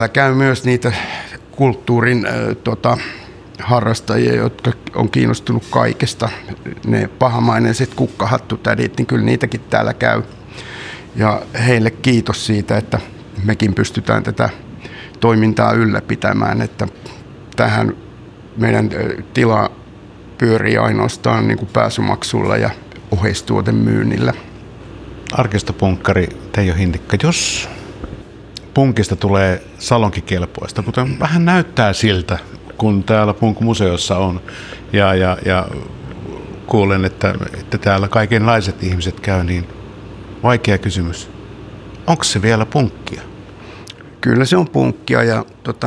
Käy myös niitä kulttuurin harrastajia, jotka on kiinnostunut kaikesta. Ne pahamaineiset kukkahattutädit, niin kyllä niitäkin täällä käy. Ja heille kiitos siitä, että mekin pystytään tätä toimintaa ylläpitämään, että tähän meidän tila pyörii ainoastaan niin kuin pääsymaksulla ja oheistuotemyynnillä. Arkistopunkkari Teijo Hindikka, jos punkista tulee salonkikelpoista, kuten vähän näyttää siltä, kun täällä Punk-museossa on, ja kuulen, että täällä kaikenlaiset ihmiset käy, niin vaikea kysymys. Onko se vielä punkkia? Kyllä se on punkkia, ja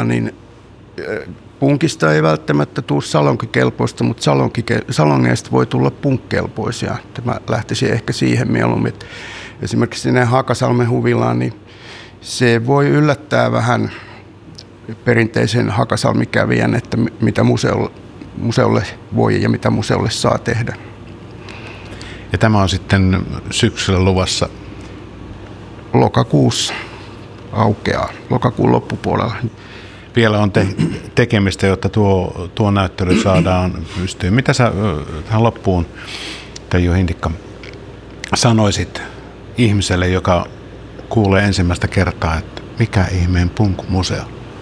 punkista ei välttämättä tule salonkikelpoista, mutta salongeista voi tulla punkkelpoisia. Mä lähtisin ehkä siihen mieluummin, että esimerkiksi sinne Hakasalmen huvilaan, niin se voi yllättää vähän perinteisen Hakasalmikävijän, että mitä museolle voi ja mitä museolle saa tehdä. Ja tämä on sitten syksyllä luvassa? Lokakuussa aukeaa, lokakuun loppupuolella. Vielä on tekemistä, jotta tuo näyttely saadaan pystyyn. Mitä sä tähän loppuun, Teijo Hindikka, sanoisit ihmiselle, joka kuulee ensimmäistä kertaa, että mikä ihmeen Punk-museo?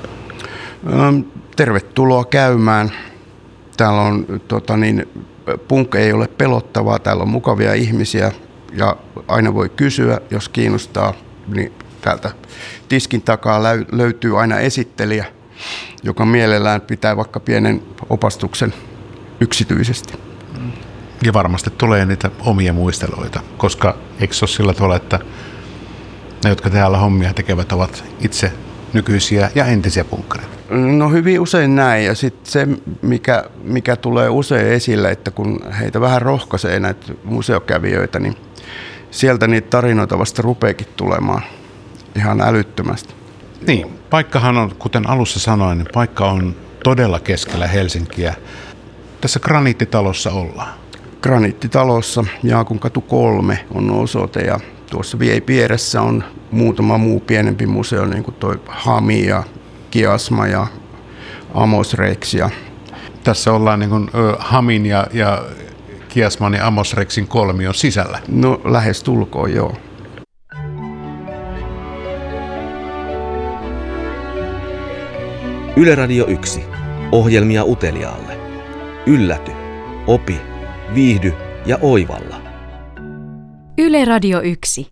Tervetuloa käymään. Täällä on, punk ei ole pelottavaa, täällä on mukavia ihmisiä ja aina voi kysyä, jos kiinnostaa, niin täältä tiskin takaa löytyy aina esittelijä, joka mielellään pitää vaikka pienen opastuksen yksityisesti. Ja varmasti tulee niitä omia muisteluita, koska eikö se ole sillä tavalla, että ne, jotka täällä hommia tekevät, ovat itse nykyisiä ja entisiä punkkareita? No hyvin usein näin, ja sitten se, mikä tulee usein esille, että kun heitä vähän rohkaisee näitä museokävijöitä, niin sieltä niitä tarinoita vasta rupeekin tulemaan ihan älyttömästi. Niin, paikkahan on, kuten alussa sanoin, niin paikka on todella keskellä Helsinkiä. Tässä Graniittitalossa ollaan. Graniittitalossa, Jaakonkatu 3 on osoite, ja tuossa vieressä on muutama muu pienempi museo, niin kuin toi Hami ja Kiasma ja Amos Rex. Tässä ollaan niin kuin Hamin ja Kiasman ja Amos Rexin kolmion sisällä. No lähes tulkoon, joo. Yle Radio 1. Ohjelmia uteliaalle. Ylläty, opi, viihdy ja oivalla. Yle Radio 1.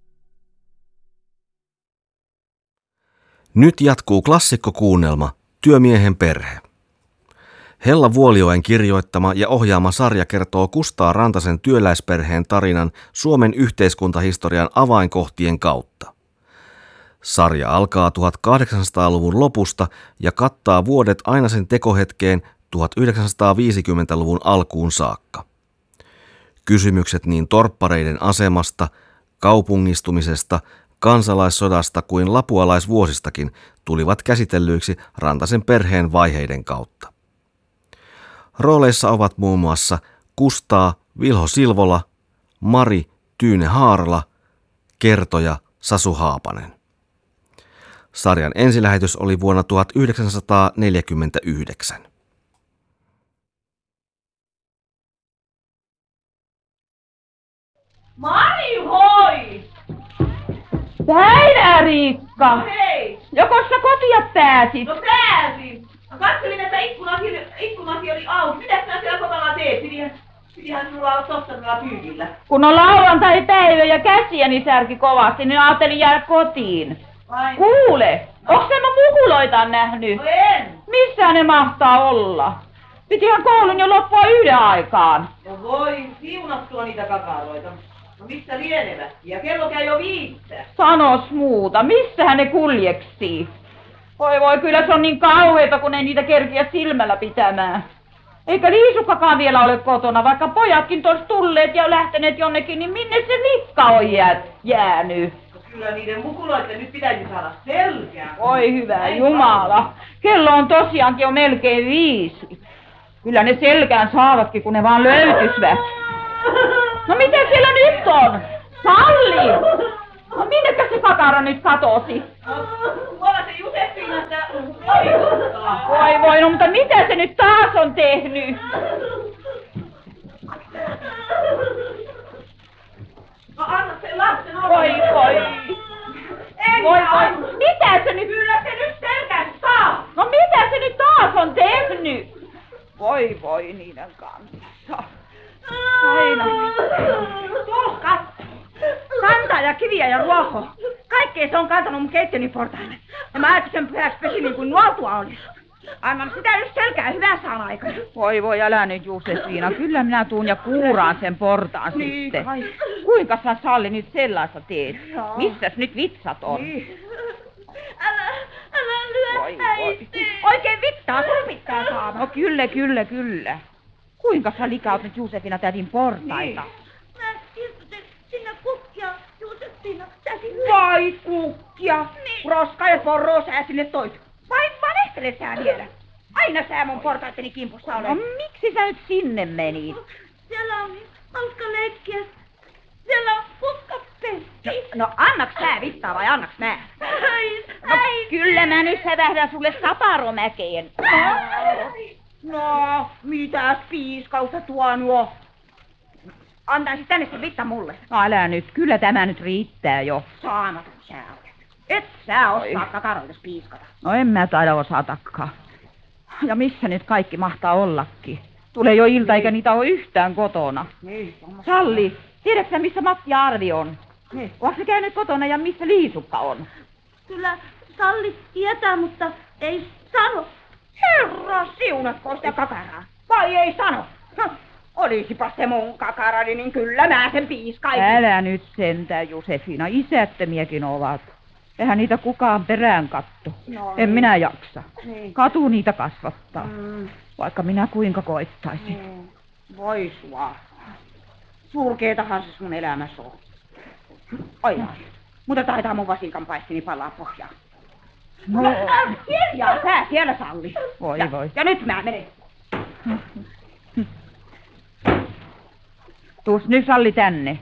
Nyt jatkuu klassikkokuunnelma Työmiehen perhe. Hella Vuolioen kirjoittama ja ohjaama sarja kertoo Kustaa Rantasen työläisperheen tarinan Suomen yhteiskuntahistorian avainkohtien kautta. Sarja alkaa 1800-luvun lopusta ja kattaa vuodet aina sen tekohetkeen 1950-luvun alkuun saakka. Kysymykset niin torppareiden asemasta, kaupungistumisesta, kansalaissodasta kuin lapualaisvuosistakin tulivat käsitellyiksi Rantasen perheen vaiheiden kautta. Rooleissa ovat muun muassa Kustaa Vilho Silvola, Mari Tyyne Haarala, kertoja Sasu Haapanen. Sarjan ensilähetys oli vuonna 1949. Mari, hoi! Päivää, Riikka! No hei! Joko sä kotia pääsit? No pääsin! Mä katselin, että ikkunakin oli auki. Mitäs sä siellä kotona teet? Pidihän sulla olla tossa pyykillä. Kun on lauantai-päivä ja käsiäni särki kovasti, niin ajattelin jäädä kotiin. Vai? Kuule, onks sä mukuloita nähnyt? No en! Missä ne mahtaa olla? Pitihän koulun jo loppua 1 aikaan. No voi, siunattua niitä kakaroita. No missä lienevät? Ja kello käy jo 5. Sanos muuta, missähän ne kuljeksii? Voi, kyllä se on niin kauheeta, kun ei niitä kerkiä silmällä pitämään. Eikä Liisukkakaan vielä ole kotona, vaikka pojatkin tuossa tulleet ja lähteneet jonnekin, niin minne se Likka on jäänyt? No kyllä niiden mukuloiden nyt pitäisi saada selkään. Oi hyvä Jumala, kello on tosiaankin jo melkein 5. Kyllä ne selkään saavatkin, kun ne vaan löytysvät. No mitä siellä nyt on? Salli! No minnekä se kakara nyt katosi? Tuolla se Josefina sitä Voi, no mutta mitä se nyt taas on tehnyt? No anna se lapsen olla. Voi. Mitä se nyt? Kyllä se nyt selkäs saa. No mitä se nyt taas on tehnyt? Voi niiden kanssa. Aina. Tuhkat. Kantaa ja kiviä ja ruoho. Kaikkea se on kantanut mun keittiöni portaille. Ja mä ajattelin sen pyhäksi pesi niin kuin nuoltua olisi. Annan sitä just selkää hyvää saan aikana. Voi, älä nyt Josefina. Kyllä minä tuun ja kuuraan sen portaan Niin, sitten. kai. Kuinka sä Salli nyt sellaista teet? Joo. Missäs nyt vitsat on? Niin. Älä lyö Voi. äiti. Oikein vittaa, sun pitää saada. No kyllä. Kuinka sä likaut nyt Josefina tätin portaita? Mä istutin sinne kukkia, Josefina, tätin. Vai kukkia? Niin. Roska ja porroa sä sinne toit. Vai valehtele sä vielä? Aina sä mun portaitteni kimpussa olet. No miksi sä nyt sinne menit? Siellä on niin hauska leikkiä. Siellä on kukkapesti. No annaks sä vittaa vai annaks mä? No Äiti. kyllä mä nyt sävähdän sulle saparomäkeen. No, mitäs piiskausta tuo nuo? Antaisit tänne sen vitta mulle. No älä nyt, kyllä tämä nyt riittää jo. Saamaton sä olet. Et sä osaa kakaroitas piiskata. No en mä taida osatakaan. Ja missä nyt kaikki mahtaa ollakin? Tulee jo ilta eikä niitä ole yhtään kotona. Niin, Salli, tiedätkö sä, missä Matti ja Arvi on? Niin. Onko se käynyt kotona ja missä Liisukka on? Kyllä Salli tietää, mutta ei sano. Herra siunatko sitä kakaraa. Vai ei sano? Olisipa se mun kakarani, niin kyllä mä sen piiskaisin. Älä nyt sentään, Josefina. Isättömiäkin ovat. Eihän niitä kukaan perään katto. No En minä jaksa. Niin. Katu niitä kasvattaa. Mm. Vaikka minä kuinka koittaisin. Niin. Voi sua. Surkeetahan se sun elämässä on. Ai. Mutta taitaa mun vasikanpaistini palaa pohjaan. No. Hiljaa sä siellä, Salli. Voi. Ja nyt mä menen. Tuus nyt Salli tänne.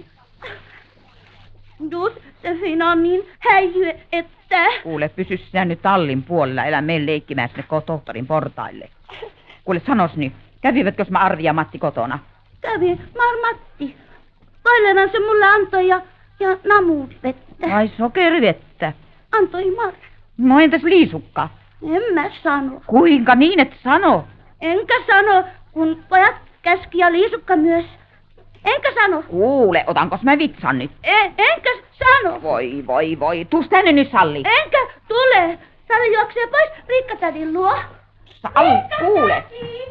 Josefina on niin häijy, että... Kuule, pysy sinä nyt tallin puolella, älä mene leikkimään sinne tohtorin portaille. Kuule, sanos nyt, kävivätkö mä Arvi ja Matti kotona? Kävi Matti. Toilenan se mulle antoi ja namuvettä. Ai sokerivettä. Antoi Mar. No entäs Liisukka? En mä sano. Kuinka niin et sano? Enkä sano, kun pojat käski ja Liisukka myös. Enkä sano. Kuule, otankos mä vitsan nyt? Enkä sano. Voi. Tuus tänne nyt, Salli. Enkä tule. Salli juoksee pois Riikka-tädin luo. Salli, kuule.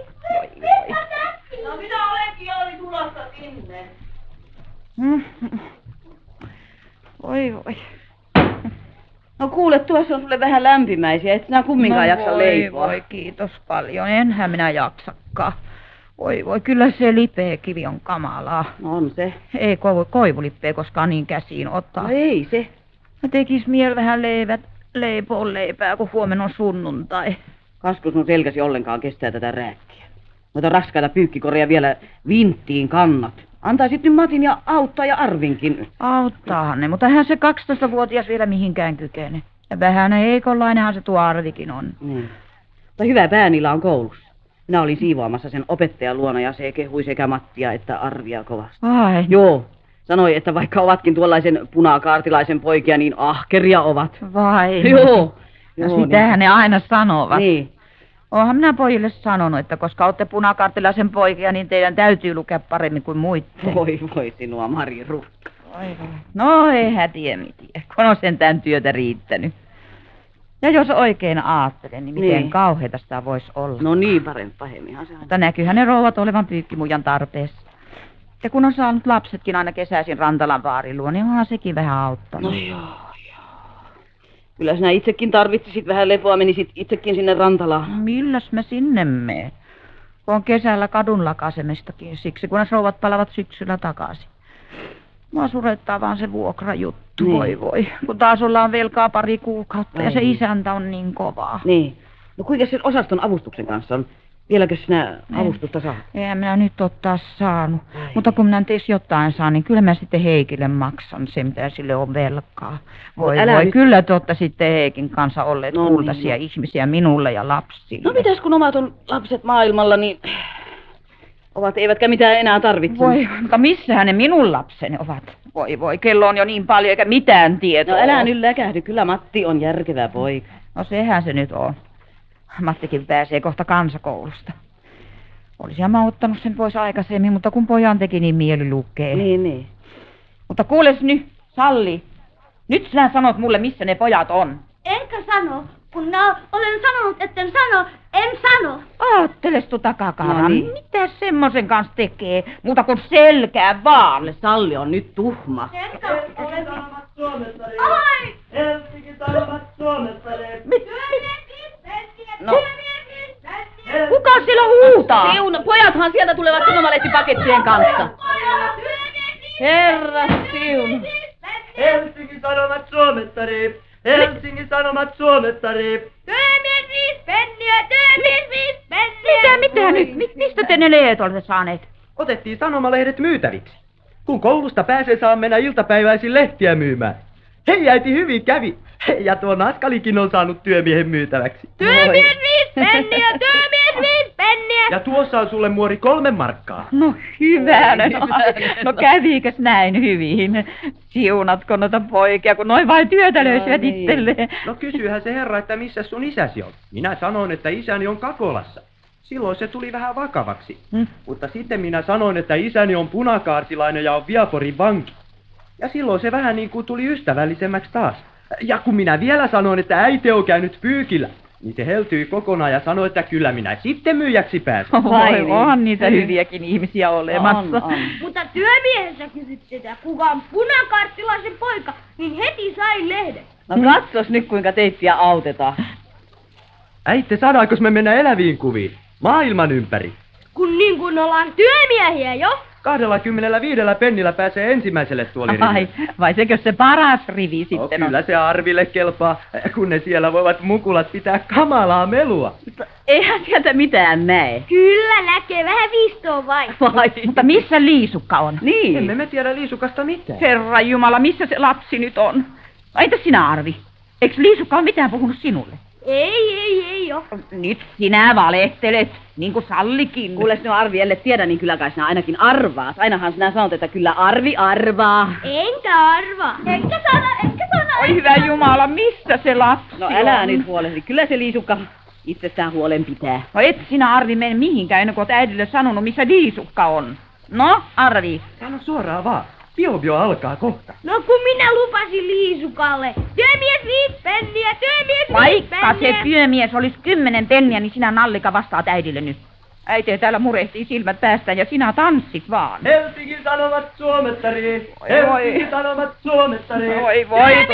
No minä olenkin jo oli tulossa sinne. Voi. No kuule, tuossa on sulle vähän lämpimäisiä, et sinä kumminkaan jaksa leipoa. Voi, kiitos paljon. Enhän minä jaksakaan. Voi, kyllä se lipeäkivi on kamalaa. On se. Ei koivulipeä koskaan niin käsiin ottaa. No ei se. Mä tekis miel vähän leipoon leipää, kun huomenna on sunnuntai. Kasku sun selkäsi ollenkaan kestää tätä rääkkiä. Noita raskaita pyykkikoreja vielä vinttiin kannat. Antaisit nyt Matin ja auttaa ja Arvinkin. Auttaahan ne, mutta eihän se 12-vuotias vielä mihinkään kykene. Ja vähän heikonlainenhan se tuo Arvikin on. Niin. Mutta hyvä pää niillä on koulussa. Minä olin siivoamassa sen opettajan luona ja se kehui sekä Mattia että Arvia kovasti. Ai. Joo. Sanoi, että vaikka ovatkin tuollaisen punakaartilaisen poikia, niin ahkeria ovat. Vai. Joo. No sitähän ne aina sanovat. Niin. Oonhan minä pojille sanonut, että koska olette punakaartilaisen poikia, niin teidän täytyy lukea paremmin kuin muiden. Voi sinua, Mari Rukka. No eihän tiedä mitään, kun on sentään työtä riittänyt. Ja jos oikein ajattelen, niin miten Niin. kauheita sitä voisi olla. No niin, pahemminhan se on. Mutta näkyyhän ne rouvat olevan pyykkimuijan tarpeessa. Ja kun on saanut lapsetkin aina kesäisin Rantalan vaarin luo, niin onhan sekin vähän auttanut. No joo. Kyllä sinä itsekin tarvitsisit vähän lepoa, menisit itsekin sinne Rantalaan. Milläs mä sinne menen? On kesällä kadun lakasemistakin, siksi kun ne rouvat palavat syksyllä takaisin. Mua surettaa vaan se vuokrajuttu, Niin. voi. Kun taas ollaan velkaa pari kuukautta ja se Ai. isäntä on niin kovaa. Niin. No kuinka sen osaston avustuksen kanssa on? Vieläkö sinä avustusta saa? Eihän minä nyt ole taas saanut. Mutta kun minä nyt edes jotain saan, niin kyllä mä sitten Heikille maksan se, mitä sille on velkaa. Voi, nyt... kyllä te olette sitten Heikin kanssa olleet kultaisia ihmisiä minulle ja lapsille. No mitäs kun omat on lapset maailmalla, niin eivätkä mitään enää tarvitse. Voi, mutta missähän ne minun lapseni ovat? Voi, kello on jo niin paljon eikä mitään tietoa. No älä nyt läkähdy, kyllä Matti on järkevä poika. No sehän se nyt on. Mattikin pääsee kohta kansakoulusta. Olisin mä ottanut sen pois aikaisemmin, mutta kun pojan teki niin mieli lukee. Niin. Mutta kuules nyt, Salli. Nyt sinä sanot mulle, missä ne pojat on. Enkä sano. Kun minä olen sanonut, etten sano, en sano. Aatteles takakaan. No niin. Mitä semmoisen kanssa tekee? Muuta kuin selkää vaan. Salli on nyt tuhma. Helsingin Sanomat Suomestareet. Ai! Helsingin Sanomat Suomestareet. No. Kuka siellä huutaa? Pojathan sieltä tulevat sanomalehtipakettien kanssa. Herra siunu. Helsingin Sanomat Suomestareet. Helsingin Sanomat Suomestareet. Työmies 5 penniä, työmies 5 penniä. Mitä nyt? Mistä te ne leet olette saaneet? Otettiin sanomalehdet myytäviksi. Kun koulusta pääsee, saa mennä iltapäiväisin lehtiä myymään. Hei äiti, hyvin kävi. Ja tuo Naskalikin on saanut työmiehen myytäväksi. Työmies 5 penniä, työmies 5 penniä. Ja tuossa on sulle muori 3 markkaa. No hyvänä. No kävikös näin hyvin? Siunatko noita poikia, kun noin vain työtä löysivät itselleen? No kysyyhän se herra, että missä sun isäsi on. Minä sanoin, että isäni on Kakolassa. Silloin se tuli vähän vakavaksi. Mutta sitten minä sanoin, että isäni on punakaartilainen ja on Viaporin vanki. Ja silloin se vähän niin kuin tuli ystävällisemmäksi taas. Ja kun minä vielä sanoin, että äiti on käynyt pyykillä, niin se heltyi kokonaan ja sanoi, että kyllä minä sitten myyjäksi pääsen. Vai, onhan niitä hyviäkin ihmisiä olemassa. On. Mutta työmiehensä kysyttiin, että kuka on punakarttilaisen poika, niin heti sai lehden. No katsos nyt kuinka teittiä autetaan. Äitte, saadaanko me mennä eläviin kuviin? Maailman ympäri. Kun ollaan työmiehiä jo. 25 pennillä pääsee ensimmäiselle tuoliriville. Vai sekö se paras rivi sitten no, kyllä se Arville kelpaa, kun ne siellä voivat mukulat pitää kamalaa melua. Eihän sieltä mitään näe. Kyllä näkee, vähän viistoa vain. Mutta missä Liisukka on? Niin. Emme me tiedä Liisukasta mitään. Herra Jumala, missä se lapsi nyt on? Entä sinä, Arvi? Eikö Liisukka ole mitään puhunut sinulle? Ei oo. Nyt sinä valehtelet, niin kuin Sallikin. Kuules nyt Arvi, ellei tiedä, niin kyllä kai sinä ainakin arvaat. Ainahan sinä sanot, että kyllä Arvi arvaa. Enkä arvaa. Enkä sano. Oi hyvä Jumala, missä se lapsi No älä nyt huolehdi, kyllä se Liisukka itsestään huolen pitää. No et sinä, Arvi, mene mihinkään ennen kuin olet äidille sanonut, missä Liisukka on. No, Arvi. Sano suoraan vaan. Bio alkaa kohta. No kun minä lupasin Liisukalle. Työmies 5 penniä, työmies 5 penniä. Vaikka se työmies olisi 10 penniä, niin sinä Nallika vastaat äidille nyt. Äiti täällä murehtii silmät päästään ja sinä tanssit vaan. Helsingin Sanomat Suomestareet. Helsingin Sanomat Suomestareet. Voi,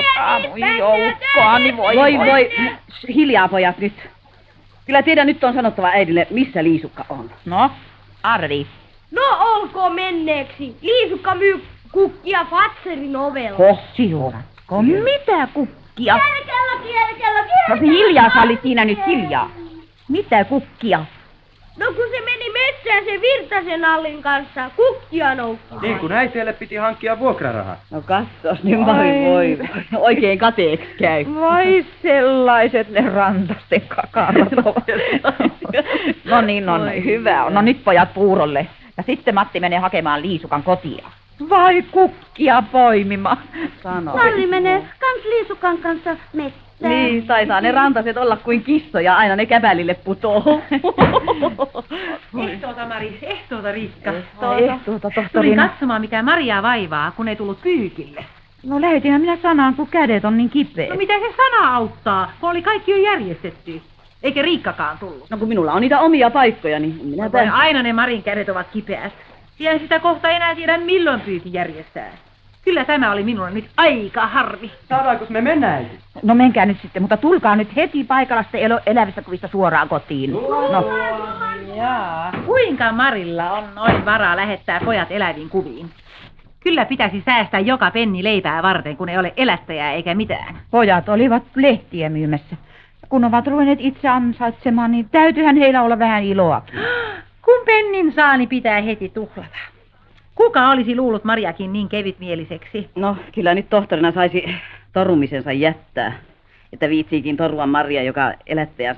joukkoani, Voi. Hiljaa pojat nyt. Kyllä teidän nyt on sanottava äidille, missä Liisukka on. No, Arvi. No olkoon menneeksi. Liisukka myy kukkia Fatserin ovella. Siunatko, mitä kukkia? Kielekellä. No hiljaa, Salli, siinä nyt hiljaa. Mitä kukkia? No kun se meni metsään se Virtasen Allin kanssa kukkia noukki. Niin kun äiteelle piti hankkia vuokrarahaa. No katsos nyt voi. Oikein kateeksi käy. Vai sellaiset ne Rantasten kakarat ovat. No niin, hyvä on. No nyt pojat puurolle. Ja sitten Matti menee hakemaan Liisukan kotia. Vai kukkia poimima. Salli menee kans Liisukan kanssa metsään. Niin, taitaa ne Rantaset olla kuin kissoja, aina ne käpälille putoo. Ehtoota Mari, ehtoota Riikka. Ehtoota tohtori. Tulin katsomaan mikä Mariaa vaivaa, kun ei tullut pyykille. No lähetinhän minä sanaan, kun kädet on niin kipeät. No mitä se sana auttaa, kun oli kaikki jo järjestetty. Eikä Riikkakaan tullut. No kun minulla on niitä omia paikkoja, niin minä pääsen. Aina ne Marin kädet ovat kipeät. Siellä sitä kohta enää tiedä milloin pyyti järjestää. Kyllä tämä oli minulle nyt aika harmi. Saadaanko me mennä? No menkää nyt sitten, mutta tulkaa nyt heti paikallista elävistä kuvista suoraan kotiin. No. Jaa. Kuinka Marilla on noin varaa lähettää pojat eläviin kuviin? Kyllä pitäisi säästää joka penni leipää varten, kun ei ole elättäjää eikä mitään. Pojat olivat lehtiä myymässä. Kun ovat ruvenneet itse ansaitsemaan, niin täytyyhän heillä olla vähän iloakin. Kun pennin saa, niin pitää heti tuhlata. Kuka olisi luullut Mariakin niin kevytmieliseksi? No, kyllä nyt tohtorina saisi torumisensa jättää. Että viitsiikin torua Maria, joka elättäjä